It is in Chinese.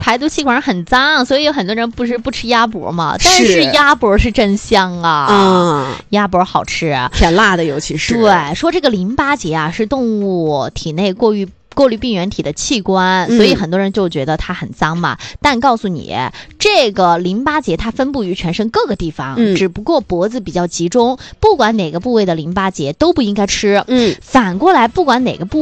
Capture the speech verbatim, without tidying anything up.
排毒气管很脏，所以有很多人不是不吃鸭脖嘛。但是鸭脖是真香啊， 嗯， 鸭脖好吃啊， 甜辣的尤其是。 对，说这个淋巴结啊是动物体内过滤。过滤病原体的器官，所以很多人就觉得它很脏嘛。嗯、但告诉你，这个淋巴结它分布于全身各个地方，嗯、只不过脖子比较集中。不管哪个部位的淋巴结都不应该吃。嗯，反过来，不管哪个部位